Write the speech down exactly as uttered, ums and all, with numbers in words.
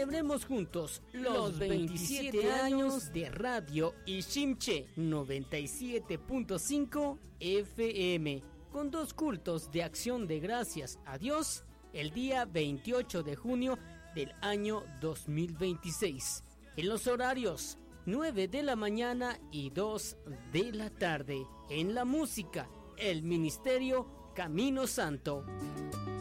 celebremos juntos los veintisiete años de Radio Iximche noventa y siete punto cinco F M, con dos cultos de acción de gracias a Dios el día veintiocho de junio del año dos mil veintiséis, en los horarios nueve de la mañana y dos de la tarde. En la música, el Ministerio Camino Santo.